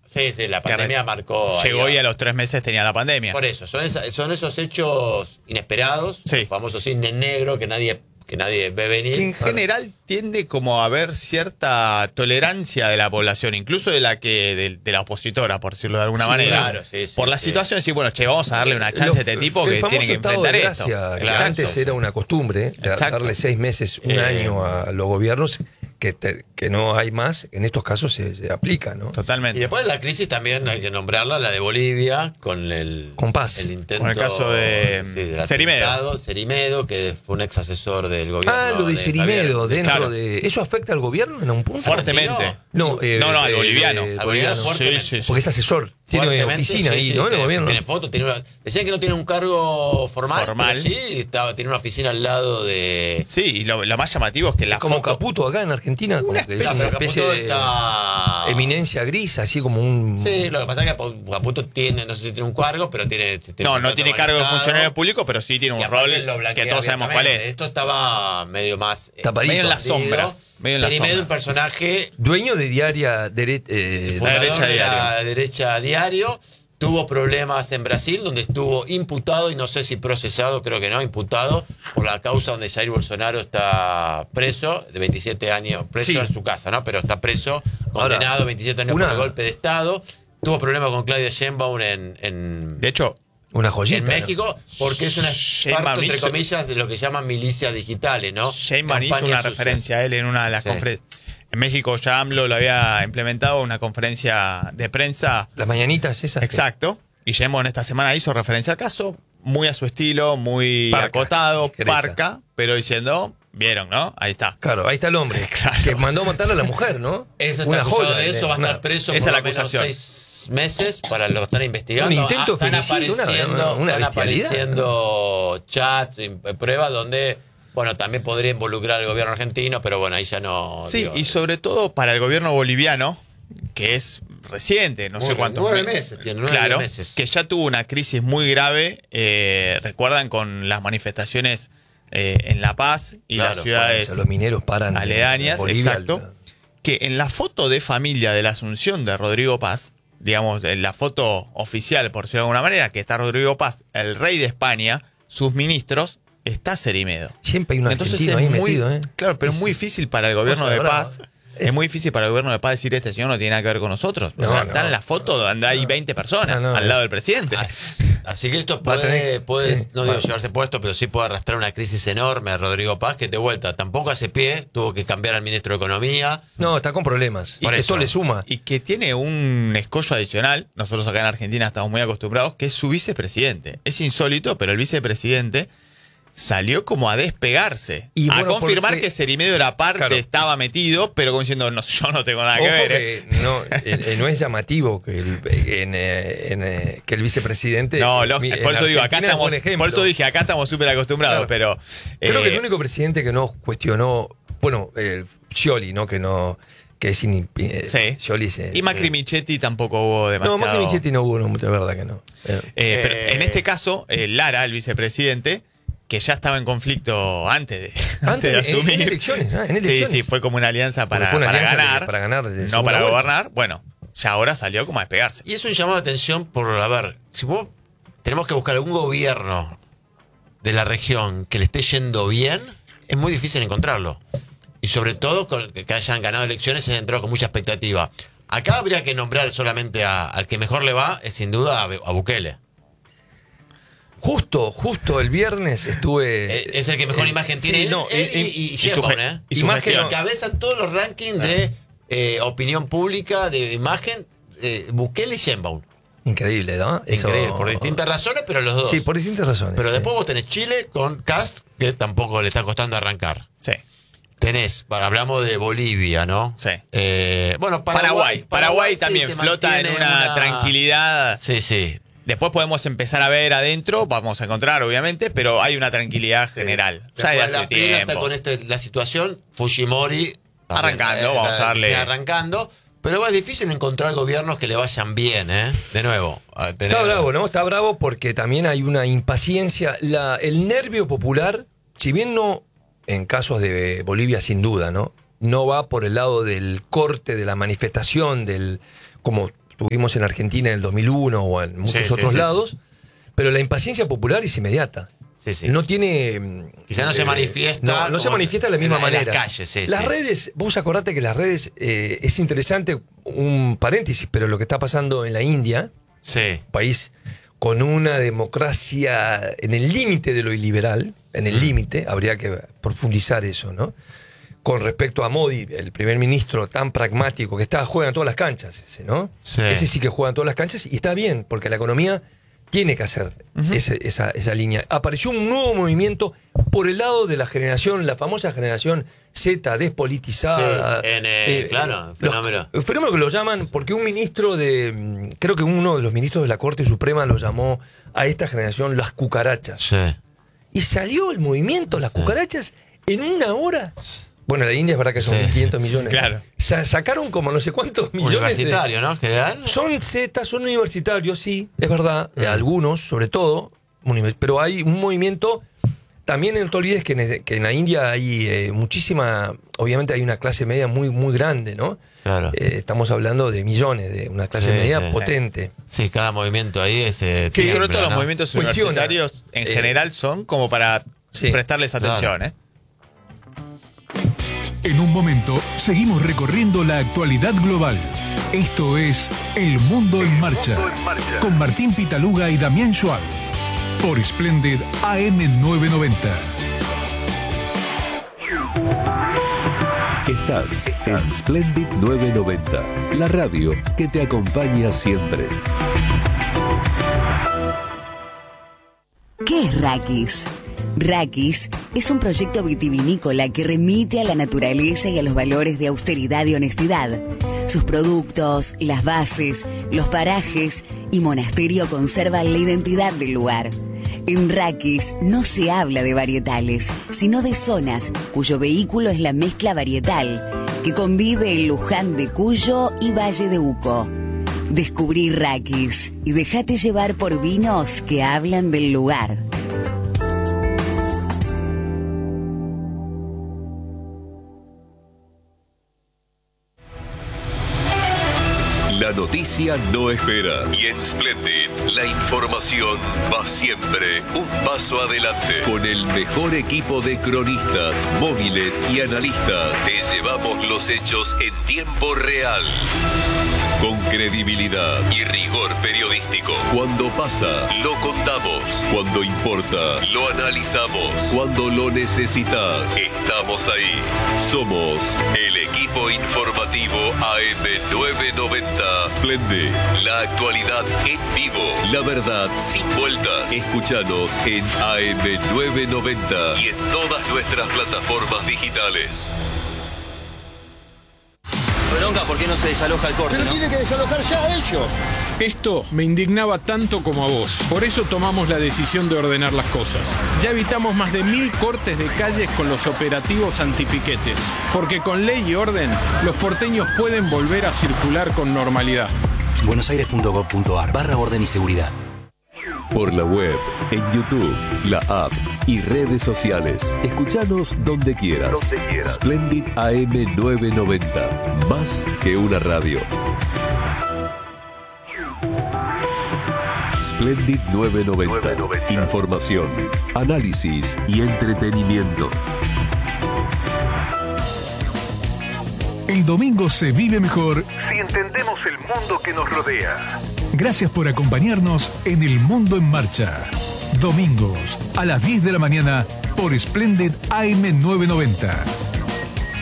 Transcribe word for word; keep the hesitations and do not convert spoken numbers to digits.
Sí, sí, la pandemia marcó. Llegó ahí, y a los tres meses tenía la pandemia. Por eso, son, esa, son esos hechos inesperados, sí. el famoso cisne negro que nadie, que nadie ve venir. Que en general tiende como a haber cierta tolerancia de la población, incluso de la que de, de la opositora, por decirlo de alguna Sí, manera. claro, sí, sí, por la sí. situación de decir, bueno, che, vamos a darle una chance a este tipo el que famoso tiene que estado enfrentar de esto. gracia, que Claro. antes era una costumbre, de Exacto. darle seis meses, un Eh. año a los gobiernos, que, te- que no hay más, en estos casos se, se aplica, ¿no? Y Totalmente. después la crisis también hay que nombrarla, la de Bolivia, con el, Con Paz. el intento. Con el caso de sí, del Cerimedo. atentado, Cerimedo, que fue un ex asesor del gobierno. Ah, lo de Cerimedo, Javier- dentro claro. de... ¿Eso afecta al gobierno en un punto? Fuertemente. No, eh, No, no, al eh, boliviano. eh, Al boliviano Sí, fuertemente. sí, sí. Porque es asesor, tiene Fuertemente, oficina sí, ahí, sí, ¿no? En el tiene- gobierno. Tiene foto, tiene una, decían que no tiene un cargo formal, Formal. pero sí, estaba, tiene una oficina al lado de... Sí, y lo, lo más llamativo es que la Es como foto... Caputo acá en Argentina, como Una que es Ah, una pero especie Caputo de está... eminencia gris, así como un... Sí, lo que pasa es que Caputo tiene, no sé si tiene un cargo, pero tiene... tiene No, un no contrato tiene con cargo el de Estado, funcionario público, pero sí tiene y un aparte rol lo que blanquea todos sabemos cuál abiertamente. es. Esto estaba medio más... eh, Tapadito. Medio en las escondido. sombras. Medio en las Cerimedo, un sombras. personaje Dueño de diaria... dere- eh, fundador derecha de la diario. derecha diario, tuvo problemas en Brasil, donde estuvo imputado, y no sé si procesado, creo que no, imputado, por la causa donde Jair Bolsonaro está preso, de veintisiete años, preso Sí. en su casa, ¿no? Pero está preso, Ahora, condenado veintisiete años una- por el golpe de Estado. Tuvo problemas con Claudia Sheinbaum en, en, De hecho, una joyita. en ¿no? México, porque es una Sheinbaum parte, entre hizo- comillas, de lo que llaman milicias digitales, ¿no? Sheinbaum hizo Campañas una sucias. referencia a él en una de las Sí. conferencias. En México ya AMLO lo había implementado, una conferencia de prensa. Las mañanitas esas. que- Exacto. Y Sheinbaum esta semana hizo referencia al caso, muy a su estilo, muy Parca, acotado, discreta. parca, pero diciendo, vieron, ¿no? Ahí está. Claro, ahí está el hombre. Claro. Que mandó a matar a la mujer, ¿no? Eso está acusado de eso, va a una- estar preso esa por es la lo menos acusación. seis meses para lo están investigando. Un intento Ah, están femicidio, una- apareciendo, una están bestialidad. apareciendo chats, y pruebas donde, bueno, también podría involucrar al gobierno argentino, pero bueno, ahí ya no. Sí, digo, y sobre todo para el gobierno boliviano, que es reciente, no sé Nueve- cuántos nueve me- meses tiene, nueve claro, meses. que ya tuvo una crisis muy grave, eh, recuerdan con las manifestaciones eh, en La Paz y Claro, las ciudades Los mineros paran. en aledañas, Bolivia, exacto, que en la foto de familia de la asunción de Rodrigo Paz, digamos, en la foto oficial, por decirlo de alguna manera, que está Rodrigo Paz, el rey de España, sus ministros, está Cerimedo. Siempre hay un Entonces argentino es ahí muy, metido, ¿eh? claro, pero es muy difícil para el gobierno Cosa de brava. Paz. Es muy difícil para el gobierno de Paz decir este señor no tiene nada que ver con nosotros. No, o sea, no. está en la foto donde hay veinte personas No, no, al lado del presidente. Así, así que esto Va a puede, tener- puede sí, no va- digo llevarse puesto, pero sí puede arrastrar una crisis enorme a Rodrigo Paz, que de vuelta tampoco hace pie, tuvo que cambiar al ministro de Economía. No, está con problemas. Por Y eso. esto le suma. Y que tiene un escollo adicional, nosotros acá en Argentina estamos muy acostumbrados, que es su vicepresidente. Es insólito, pero el vicepresidente salió como a despegarse, Y a bueno, confirmar porque- que Cerimedo era parte, Claro. estaba metido, pero como diciendo, no, yo no tengo nada que Ojo ver. ¿eh? que no, eh, eh, no es llamativo que el, en, eh, en, eh, que el vicepresidente. No, eh, lo- mi- por en eso digo, acá Argentina es estamos, buen ejemplo. por eso dije, acá estamos súper acostumbrados, Claro. pero... Creo eh, que el único presidente que no cuestionó, bueno, el Scioli, ¿no? Que no, que es in, eh, Sí. Scioli se- Y Macri Michetti tampoco hubo No, demasiado... Macri Michetti no hubo, no, de verdad que no. Eh, Eh, pero Eh, en este caso, eh, Lara, el vicepresidente, que ya estaba en conflicto antes de, antes de en- asumir. en elecciones, ¿no? En Sí, elecciones. sí, fue como una alianza para, Porque fue una para alianza ganar, que- para ganar de no segunda para vuelta. gobernar. Bueno, ya ahora salió como a despegarse. Y es un llamado de atención por, a ver, si vos tenemos que buscar algún gobierno de la región que le esté yendo bien, es muy difícil encontrarlo. Y sobre todo con- que hayan ganado elecciones y hayan entrado con mucha expectativa. Acá habría que nombrar solamente a- al que mejor le va, es sin duda a, a Bukele. Justo, justo el viernes estuve. Eh, es el que mejor eh, imagen sí, tiene. no, él y, eh, y, y su Sheinbaum, ge- ¿eh? y su Imagen gestión. no. Cabezan todos los rankings de eh, opinión pública, de imagen, eh, Bukele y Sheinbaum. Increíble, ¿no? Eso- Increíble, por distintas razones, pero los dos. Sí, por distintas razones. Pero sí. después vos tenés Chile con Cast, que tampoco le está costando arrancar. Sí. Tenés, para- hablamos de Bolivia, ¿no? Sí. Eh, bueno, Paraguay. Paraguay, sí, también se flota en mantiene una, tranquilidad. Sí, sí. Después podemos empezar a ver adentro, vamos a encontrar, obviamente, pero hay una tranquilidad general. Ya de Después hace la pila está tiempo. con este, la situación, Fujimori también, Arrancando, vamos a darle- está arrancando, pero es difícil encontrar gobiernos que le vayan bien, ¿eh? De nuevo. a tener- Está bravo, ¿no? Está bravo porque también hay una impaciencia. La, el nervio popular, si bien no, en casos de Bolivia sin duda, ¿no? No va por el lado del corte, de la manifestación, del como tuvimos en Argentina en el dos mil uno o en muchos Sí, otros sí, sí, lados, pero la impaciencia popular es inmediata. Sí, sí. No tiene... Quizá no se manifiesta No, no se como manifiesta de la en misma la- en las manera. calles, sí, las sí. redes, vos acordate que las redes, eh, es interesante, un paréntesis, pero lo que está pasando en la India, Sí. país con una democracia en el límite de lo iliberal, en el límite, habría que profundizar eso, ¿no? Con respecto a Modi, el primer ministro tan pragmático que está, juega en todas las canchas, ese, ¿no? Sí. Ese sí que juega en todas las canchas y está bien, porque la economía tiene que hacer ese- esa, esa línea. Apareció un nuevo movimiento por el lado de la generación, la famosa generación Z, despolitizada. Sí, en, eh, claro, los- fenómeno. el fenómeno que lo llaman, porque un ministro de, mm, creo que uno de los ministros de la Corte Suprema lo llamó a esta generación las cucarachas. Sí. Y salió el movimiento, las cucarachas, en una hora. Bueno, la India es verdad que son Sí. mil quinientos millones. Claro. Sa- sacaron como no sé cuántos millones. de- Universitario, ¿no? General. son Z, son universitarios, sí, es verdad, eh, algunos, sobre todo, univers- pero hay un movimiento. También no te olvides que en, que en la India hay eh, muchísima, obviamente hay una clase media muy, muy grande, ¿no? Claro. Eh, estamos hablando de millones, de una clase Sí, media sí. Sí. Sí, cada movimiento ahí es. eh, Sí, sobre tiembla, todo los ¿no? movimientos Cuestiona. universitarios en Eh, general son como para sí. prestarles atención, Claro. ¿eh? En un momento, seguimos recorriendo la actualidad global. Esto es El Mundo en Marcha, con Martín Pitaluga y Damián Schwab, por Splendid A M novecientos noventa. Estás en Splendid novecientos noventa, la radio que te acompaña siempre. ¿Qué es Raquis? Raquis es un proyecto vitivinícola que remite a la naturaleza y a los valores de austeridad y honestidad. Sus productos, las bases, los parajes y monasterio conservan la identidad del lugar. En Raquis no se habla de varietales, sino de zonas cuyo vehículo es la mezcla varietal, que convive en Luján de Cuyo y Valle de Uco. Descubrí Raquis y déjate llevar por vinos que hablan del lugar. La noticia no espera y en Splendid la información va siempre un paso adelante. Con el mejor equipo de cronistas, móviles y analistas, te llevamos los hechos en tiempo real. Con credibilidad y rigor periodístico. Cuando pasa, lo contamos. Cuando importa, lo analizamos. Cuando lo necesitas, estamos ahí. Somos el equipo informativo A M novecientos noventa. Splendid, la actualidad en vivo. La verdad sin vueltas. Escúchanos en A M novecientos noventa y en todas nuestras plataformas digitales. Bronca, ¿por qué no se desaloja el corte, Pero no? tienen que desalojar ya ellos. Esto me indignaba tanto como a vos. Por eso tomamos la decisión de ordenar las cosas. Ya evitamos más de mil cortes de calles con los operativos antipiquetes. Porque con ley y orden, los porteños pueden volver a circular con normalidad. buenosaires.gov.ar barra orden y seguridad. Por la web, en YouTube, la app y redes sociales. Escuchanos donde quieras. Donde quieras. Splendid A M novecientos noventa. Más que una radio. Splendid novecientos noventa. Información, análisis y entretenimiento. El domingo se vive mejor si entendemos el mundo que nos rodea. Gracias por acompañarnos en El Mundo en Marcha. Domingos a las diez de la mañana por Splendid A M novecientos noventa.